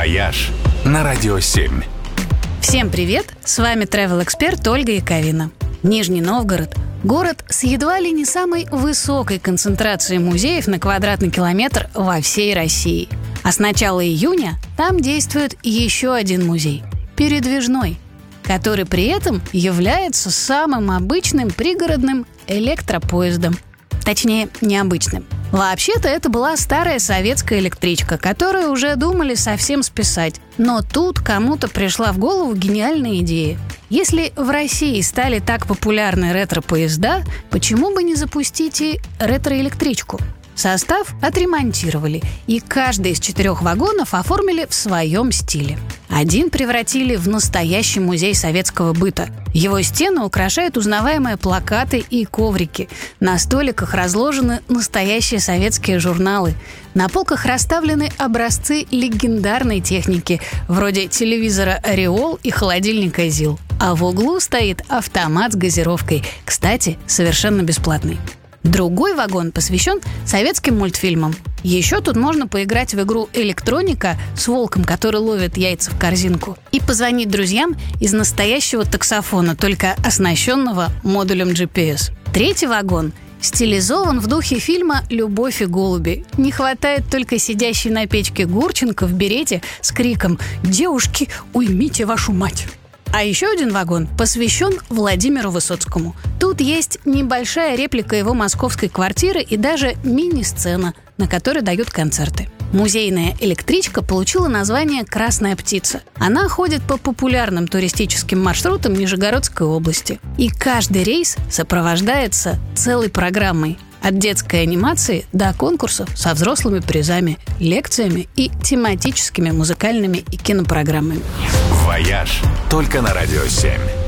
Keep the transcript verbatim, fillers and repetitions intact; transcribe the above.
«Вояж» на Радио семь. Всем привет! С вами travel-эксперт Ольга Яковина. Нижний Новгород – город с едва ли не самой высокой концентрацией музеев на квадратный километр во всей России. А с начала июня там действует еще один музей – передвижной, который при этом является самым обычным пригородным электропоездом. Точнее, необычным. Вообще-то это была старая советская электричка, которую уже думали совсем списать. Но тут кому-то пришла в голову гениальная идея. Если в России стали так популярны ретро-поезда, почему бы не запустить и ретро-электричку? Состав отремонтировали, и каждый из четырех вагонов оформили в своем стиле. Один превратили в настоящий музей советского быта. Его стены украшают узнаваемые плакаты и коврики. На столиках разложены настоящие советские журналы. На полках расставлены образцы легендарной техники, вроде телевизора «Ореол» и холодильника «ЗИЛ». А в углу стоит автомат с газировкой, кстати, совершенно бесплатный. Другой вагон посвящен советским мультфильмам. Еще тут можно поиграть в игру «Электроника» с волком, который ловит яйца в корзинку, и позвонить друзьям из настоящего таксофона, только оснащенного модулем джи пи эс. Третий вагон стилизован в духе фильма «Любовь и голуби». Не хватает только сидящей на печке Гурченко в берете с криком «Девушки, уймите вашу мать!». А еще один вагон посвящен Владимиру Высоцкому. Тут есть небольшая реплика его московской квартиры и даже мини-сцена, на которой дают концерты. Музейная электричка получила название «Красная птица». Она ходит по популярным туристическим маршрутам Нижегородской области. И каждый рейс сопровождается целой программой. От детской анимации до конкурсов со взрослыми призами, лекциями и тематическими музыкальными и кинопрограммами. «Вояж» только на Радио семь.